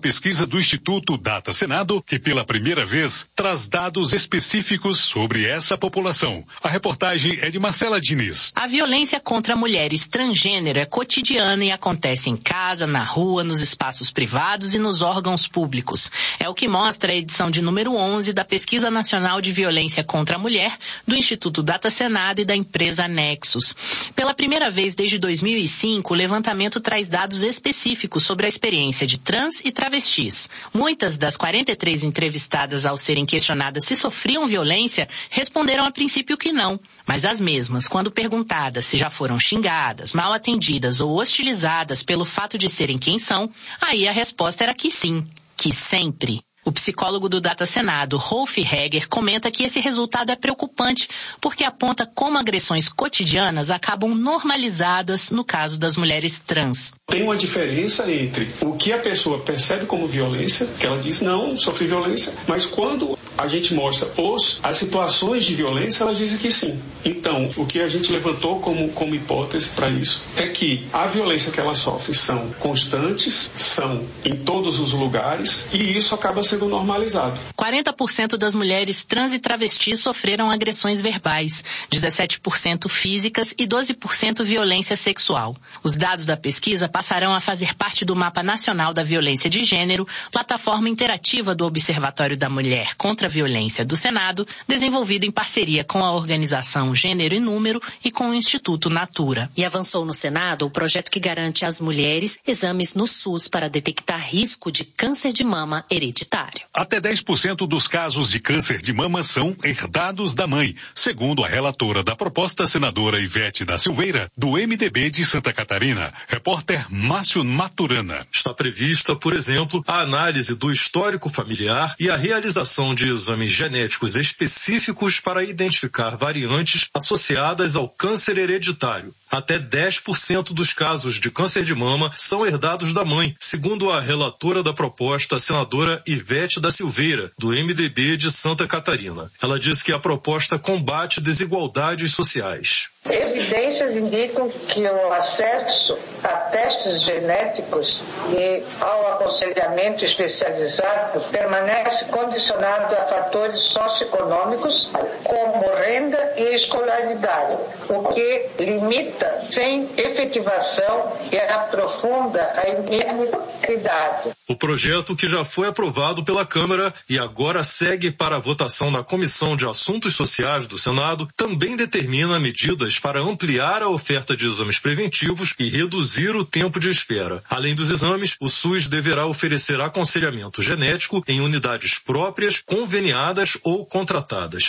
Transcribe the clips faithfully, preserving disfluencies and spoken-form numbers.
pesquisa do Instituto Data Senado, que pela primeira vez traz dados específicos sobre essa população. A reportagem é de Marcela Diniz. A violência contra mulheres transgênero é cotidiana e acontece em casa, na rua, nos espaços privados e nos órgãos públicos. É o que mostra a edição de número onze da Pesquisa Nacional de Violência contra a Mulher, do Instituto Data Senado e da empresa Nexus. Pela primeira vez desde dois mil e cinco, o levantamento traz dados específicos sobre a experiência de trans e travestis. Muitas das quarenta e três entrevistadas, ao serem questionadas se sofriam violência, responderam a princípio que não. Mas as mesmas, quando perguntadas se já foram xingadas, mal atendidas ou hostilizadas pelo fato de serem quem são, aí a resposta era que sim, que sempre. O psicólogo do Data Senado, Rolf Heger, comenta que esse resultado é preocupante porque aponta como agressões cotidianas acabam normalizadas no caso das mulheres trans. Tem uma diferença entre o que a pessoa percebe como violência, que ela diz não, sofri violência, mas quando a gente mostra os, as situações de violência, ela diz que sim. Então, o que a gente levantou como, como hipótese para isso é que a violência que ela sofre são constantes, são em todos os lugares e isso acaba sendo sendo normalizado. quarenta por cento das mulheres trans e travestis sofreram agressões verbais, dezessete por cento físicas e doze por cento violência sexual. Os dados da pesquisa passarão a fazer parte do Mapa Nacional da Violência de Gênero, plataforma interativa do Observatório da Mulher contra a Violência do Senado, desenvolvido em parceria com a organização Gênero e Número e com o Instituto Natura. E avançou no Senado o projeto que garante às mulheres exames no SUS para detectar risco de câncer de mama hereditário. Até dez por cento dos casos de câncer de mama são herdados da mãe, segundo a relatora da proposta, senadora Ivete da Silveira, do M D B de Santa Catarina, repórter Márcio Maturana. Está prevista, por exemplo, a análise do histórico familiar e a realização de exames genéticos específicos para identificar variantes associadas ao câncer hereditário. Até dez por cento dos casos de câncer de mama são herdados da mãe, segundo a relatora da proposta, senadora Ivete da Silveira, do M D B de Santa Catarina. Ela diz que a proposta combate desigualdades sociais. Evidências indicam que o acesso a testes genéticos e ao aconselhamento especializado permanece condicionado a fatores socioeconômicos como renda e escolaridade, o que limita sem efetivação e aprofunda a inequidade. O projeto, que já foi aprovado pela Câmara e agora segue para a votação na Comissão de Assuntos Sociais do Senado, também determina medidas para ampliar a oferta de exames preventivos e reduzir o tempo de espera. Além dos exames, o SUS deverá oferecer aconselhamento genético em unidades próprias, conveniadas ou contratadas.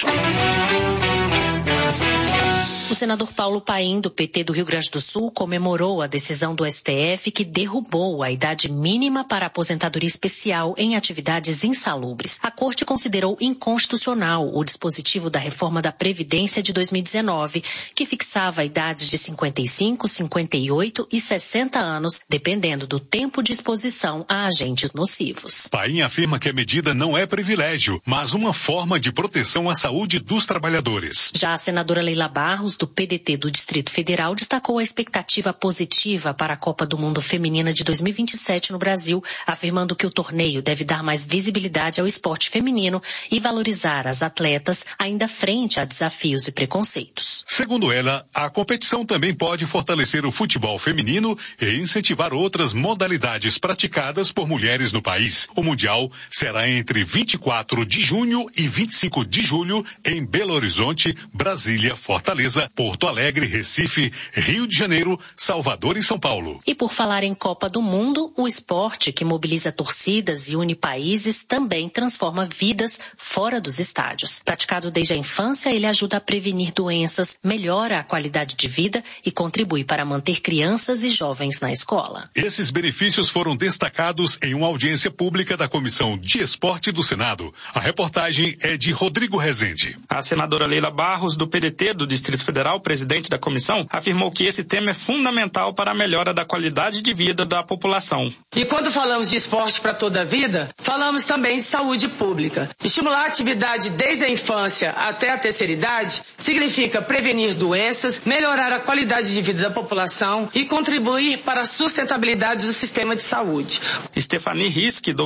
O senador Paulo Paim, do P T do Rio Grande do Sul, comemorou a decisão do S T F que derrubou a idade mínima para aposentadoria especial em atividades insalubres. A Corte considerou inconstitucional o dispositivo da reforma da Previdência de dois mil e dezenove, que fixava idades de cinquenta e cinco, cinquenta e oito e sessenta anos, dependendo do tempo de exposição a agentes nocivos. Paim afirma que a medida não é privilégio, mas uma forma de proteção à saúde dos trabalhadores. Já a senadora Leila Barros, do P D T do Distrito Federal, destacou a expectativa positiva para a Copa do Mundo Feminina de dois mil e vinte e sete no Brasil, afirmando que o torneio deve dar mais visibilidade ao esporte feminino e valorizar as atletas ainda frente a desafios e preconceitos. Segundo ela, a competição também pode fortalecer o futebol feminino e incentivar outras modalidades praticadas por mulheres no país. O Mundial será entre vinte e quatro de junho e vinte e cinco de julho em Belo Horizonte, Brasília, Fortaleza, Porto Alegre, Recife, Rio de Janeiro, Salvador e São Paulo. E por falar em Copa do Mundo, o esporte, que mobiliza torcidas e une países, também transforma vidas fora dos estádios. Praticado desde a infância, ele ajuda a prevenir doenças, melhora a qualidade de vida e contribui para manter crianças e jovens na escola. Esses benefícios foram destacados em uma audiência pública da Comissão de Esporte do Senado. A reportagem é de Rodrigo Rezende. A senadora Leila Barros, do P D T do Distrito Federal, presidente da comissão, afirmou que esse tema é fundamental para a melhora da qualidade de vida da população. E quando falamos de esporte para toda a vida, falamos também de saúde pública. Estimular a atividade desde a infância até a terceira idade significa prevenir doenças, melhorar a qualidade de vida da população e contribuir para a sustentabilidade do sistema de saúde. Stephanie Risk,